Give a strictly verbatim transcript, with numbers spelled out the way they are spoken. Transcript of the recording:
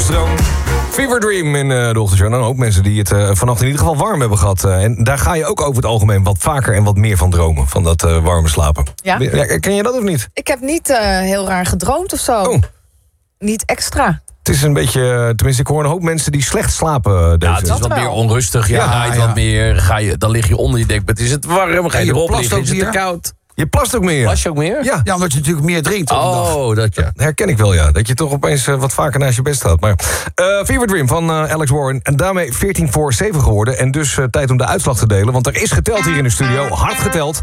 Hoekstroom. Fever Dream in uh, de ochtendshow. Nou, ook mensen die het uh, vannacht in ieder geval warm hebben gehad. Uh, en daar ga je ook over het algemeen wat vaker en wat meer van dromen. Van dat uh, warme slapen. Ja? Ja, ken je dat of niet? Ik heb niet uh, heel raar gedroomd of zo. Oh. Niet extra. Het is een beetje, tenminste ik hoor een hoop mensen die slecht slapen. Deze. Ja, het is wat wel. meer onrustig. Je Ja, draait ja. wat meer. Ga je, dan lig je onder je dekbed. Is het warm? Ga je, je erop plast liggen? ook Is het te meer? koud? Je plast ook meer. Plas je ook meer? Ja. Ja, omdat je natuurlijk meer drinkt op een dag. Oh, dat ja. Dat herken ik wel, ja. Dat je toch opeens uh, wat vaker naast je bed staat. Maar uh, Fever Dream van uh, Alex Warren. En daarmee veertien voor zeven geworden. En dus uh, tijd om de uitslag te delen. Want er is geteld hier in de studio. Hard geteld.